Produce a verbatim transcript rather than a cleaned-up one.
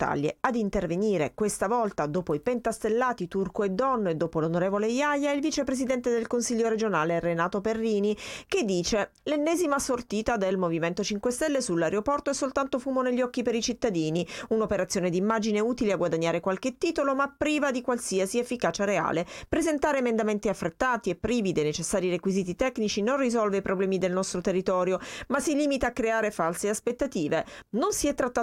battaglie. Ad intervenire, questa volta dopo i pentastellati Turco e Donno e dopo l'onorevole Iaia, il vicepresidente del Consiglio regionale Renato Perrini, che dice: l'ennesima sortita del Movimento cinque Stelle sull'aeroporto è soltanto fumo negli occhi per i cittadini, un'operazione d'immagine utile a guadagnare qualche titolo ma priva di qualsiasi efficacia reale. Presentare emendamenti affrettati e privi dei necessari requisiti tecnici non risolve i problemi del nostro territorio, ma si limita a creare false aspettative. Non si è trattato